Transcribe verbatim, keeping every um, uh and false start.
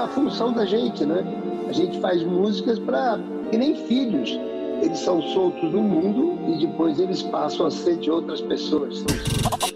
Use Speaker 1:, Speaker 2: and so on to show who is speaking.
Speaker 1: a função da gente, né? A gente faz músicas para que nem filhos. Eles são soltos no mundo e depois eles passam a ser de outras pessoas. São